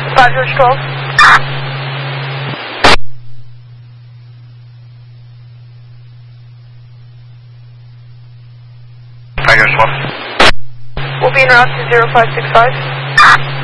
5 George 12. We'll be en route to 0565.